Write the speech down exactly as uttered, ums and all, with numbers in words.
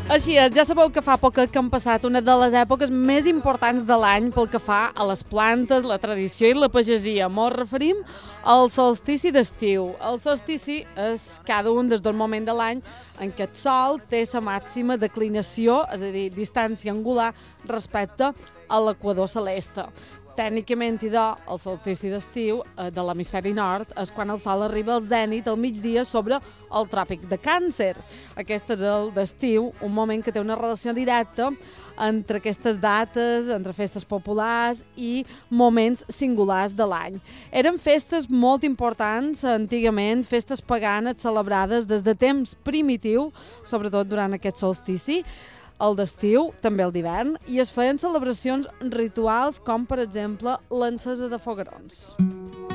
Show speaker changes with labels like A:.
A: Així és, ja sabeu que fa poc que han passat una de les èpoques més importants de l'any pel que fa a les plantes, la tradició i la pagesia. Ens referim al solstici d'estiu. El solstici és cada un des d'un moment de l'any en què el Sol té la màxima declinació, és a dir, distància angular respecte a l'equador celeste. Tècnicament, idò, el solstici d'estiu eh, de l'hemisferi nord és quan el sol arriba al zènit al migdia sobre el tròpic de Càncer. Aquest és el d'estiu, un moment que té una relació directa entre aquestes dates, entre festes populars i moments singulars de l'any. Eren festes molt importants antigament, festes paganes celebrades des de temps primitiu, sobretot durant aquest solstici, el d'estiu, també el d'hivern, i es feien celebracions rituals com, per exemple, l'encesa de foguerons.